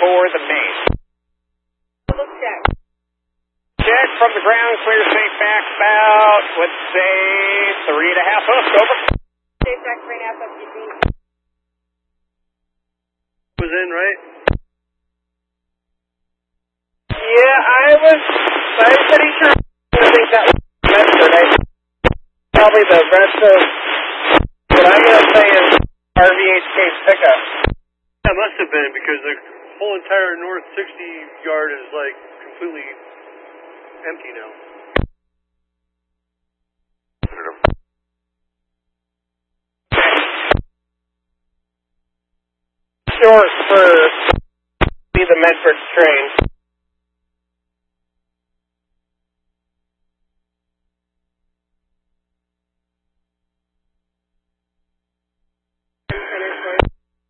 for the main. Check. Check from the ground, clear safe back about, let's say, 3.5 hooks, over. Safe back 3.5 hooks, you see. Was in, right? Yeah, I'm pretty sure I think that was yesterday. Probably the rest of what I'm going to say is RVHK's pickup. That must have been, because the whole entire north 60 yard is like completely empty now. Short for the Medford train.